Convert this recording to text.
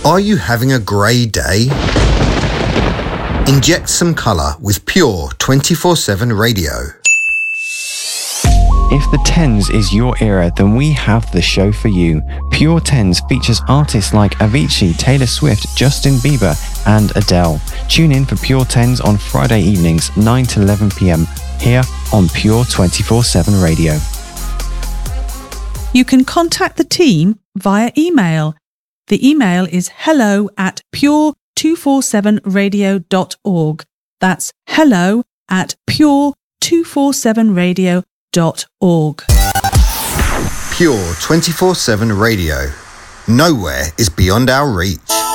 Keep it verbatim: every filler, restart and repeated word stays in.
Are you having a grey day? Inject some colour with Pure twenty-four seven Radio. If the tens is your era, then we have the show for you. Pure Tens features artists like Avicii, Taylor Swift, Justin Bieber and Adele. Tune in for Pure Tens on Friday evenings, nine to eleven p.m, here on Pure twenty-four seven Radio. You can contact the team via email. The email is hello at pure two forty-seven radio dot org. That's hello at pure two forty-seven radio dot org. Pure twenty-four seven Radio. Nowhere is beyond our reach.